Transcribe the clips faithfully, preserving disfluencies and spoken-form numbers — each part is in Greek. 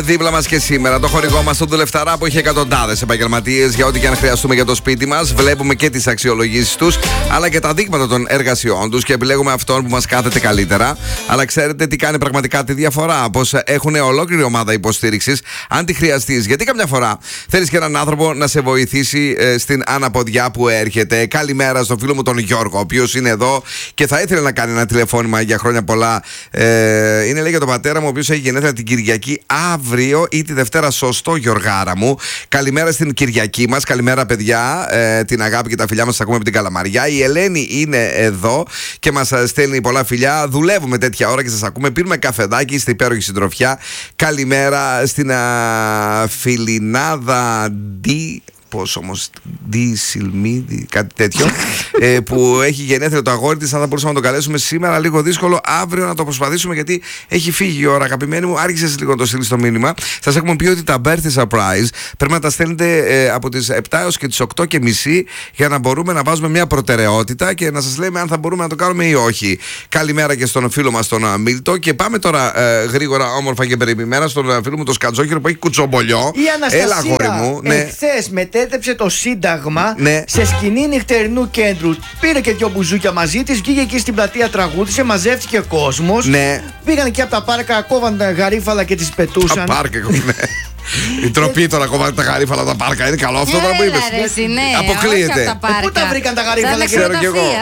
Δίπλα μας και σήμερα το χορηγό μας, τον Δουλευταρά, που έχει εκατοντάδες επαγγελματίες για ό,τι και αν χρειαστούμε για το σπίτι μας. Βλέπουμε και τις αξιολογήσεις τους, αλλά και τα δείγματα των εργασιών τους και επιλέγουμε αυτόν που μας κάθεται καλύτερα. Αλλά ξέρετε τι κάνει πραγματικά τη διαφορά? Πως έχουν ολόκληρη ομάδα υποστήριξης αν τη χρειαστείς. Γιατί καμιά φορά θέλεις και έναν άνθρωπο να σε βοηθήσει ε, στην αναποδιά που έρχεται. Καλημέρα στον φίλο μου τον Γιώργο, ο οποίος είναι εδώ και θα ήθελε να κάνει ένα τηλεφώνημα για χρόνια πολλά. Ε, είναι λέει για τον πατέρα μου, ο οποίος έχει γενέθλια την Κυριακή αύριο ή τη Δευτέρα. Σωστό, Γιωργάρα μου. Καλημέρα στην Κυριακή μας. Καλημέρα, παιδιά. Ε, την αγάπη και τα φιλιά μας ακούμε από την Καλαμαριά. Η Ελένη είναι εδώ και μας στέλνει πολλά φιλιά. Δουλεύουμε τέτοια ώρα και σας ακούμε. Πίνουμε καφεδάκι στην υπέροχη συντροφιά. Καλημέρα στην α, Φιλινάδα Ντι. Πώς όμως, Ντι Σιλμίδη, κάτι τέτοιο, ε, που έχει γενέθλια το αγόρι της. Αν θα μπορούσαμε να τον καλέσουμε σήμερα, λίγο δύσκολο. Αύριο να το προσπαθήσουμε, γιατί έχει φύγει η ώρα, αγαπημένη μου. Άρχισες λίγο να το στείλεις το μήνυμα. Σας έχουμε πει ότι τα birthday surprise πρέπει να τα στέλνετε ε, από τις επτά έως και τις οκτώ και μισή, για να μπορούμε να βάζουμε μια προτεραιότητα και να σας λέμε αν θα μπορούμε να το κάνουμε ή όχι. Καλημέρα και στον φίλο μας τον Μίλτο. Και πάμε τώρα ε, γρήγορα, όμορφα και περιποιημένα, στον φίλο μου τον Σκατζόχυρο που έχει κουτσομπολιό. Η Αναστασία. Έλα, αγόρι μου. Ναι. Εχθές μετέτρεψε το Σύνταγμα, ναι, σε σκηνή νυχτερινού κέντρου. Πήρε και δυο μπουζούκια μαζί της, βγήκε εκεί στην πλατεία, τραγούδισε, μαζεύτηκε κόσμος. Ναι. Πήγαν εκεί από τα πάρκα, κόβαν τα γαρίφαλα και τις πετούσαν. Τα πάρκα, ναι. Η τροπή τώρα, κόβαν τα γαρίφαλα τα πάρκα. Είναι καλό αυτό τώρα που είπες? Ναι, αποκλείεται. Ε, πού τα βρήκαν τα γαρίφαλα? Ξέρω κι εγώ.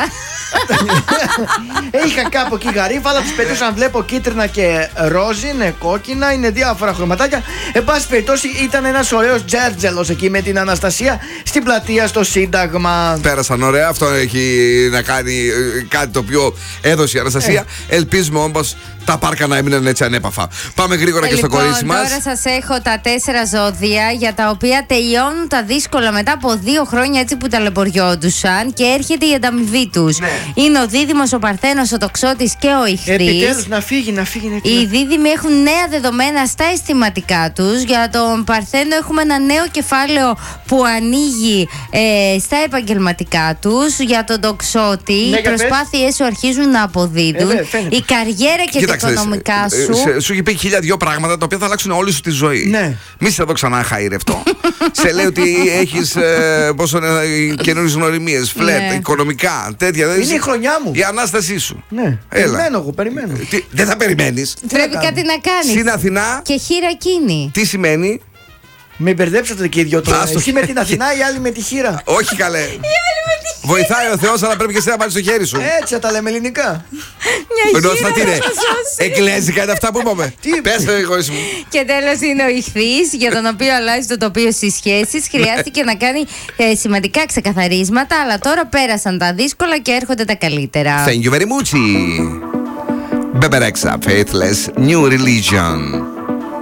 Είχα κάπου εκεί γαρίφαλα, τις πετούσαν, βλέπω κίτρινα και ρόζι, είναι κόκκινα, είναι διάφορα χρωματάκια. Εν πάση περιπτώσει, ήταν ένας ωραίος τζέρτζελος εκεί με την Αναστασία στην πλατεία στο Σύνταγμα. Πέρασαν ωραία, αυτό έχει να κάνει κάτι το οποίο έδωσε η Αναστασία. Ε. Ελπίζουμε όμως τα πάρκα να έμειναν έτσι ανέπαφα. Πάμε γρήγορα ε, και λοιπόν, στο κορίτσι μας. Τώρα σας έχω τα τέσσερα ζώδια για τα οποία τελειώνουν τα δύσκολα μετά από δύο χρόνια έτσι που ταλαιπωριόντουσαν και έρχεται η ανταμοιβή τους. Ναι. Είναι ο Δίδυμος, ο Παρθένος, ο Τοξότης και ο Ιχθύς. Επιτέλους να φύγει, να φύγει. Να... Οι Δίδυμοι έχουν νέα δεδομένα στα αισθηματικά τους. Για τον Παρθένο έχουμε ένα νέο κεφάλαιο που ανοίγει ε, στα επαγγελματικά τους. Για τον Τοξότη, ναι, οι προσπάθειές σου αρχίζουν να αποδίδουν. Ε, η καριέρα και τα οικονομικά σου. Σε, σου έχει πει χίλια δυο πράγματα τα οποία θα αλλάξουν όλη σου τη ζωή. Ναι. Μη σε εδώ ξανά χαϊρευτό. Σε λέει ότι έχεις ε, καινούριες γνωριμίες, φλερτ, ναι, οικονομικά, τέτοια. Είναι η χρονιά μου. Η ανάστασή σου. Ναι. Έλα. Περιμένω εγώ, περιμένω. Τι, δεν θα περιμένεις. Πρέπει κάτι να κάνεις. Στην Αθηνά. Και χείρα εκείνη. Τι σημαίνει? Με μπερδέψατε και οι δυο τώρα. Εσύ με την Αθηνά, οι άλλοι με τη χείρα. Όχι καλέ. Βοηθάει ο Θεός, αλλά πρέπει και εσύ να πάρεις το χέρι σου. Έτσι θα τα λέμε ελληνικά. Μια χείρα τι είναι? Εγγλέζικα είναι αυτά που είπαμε. Πες το εγωίσου μου. Και τέλος είναι ο Ιχθύς, για τον οποίο αλλάζει το τοπίο στις σχέσεις. Χρειάστηκε να κάνει ε, σημαντικά ξεκαθαρίσματα, αλλά τώρα πέρασαν τα δύσκολα και έρχονται τα καλύτερα. Thank you very much. Bebe Rexha, Faithless New Religion.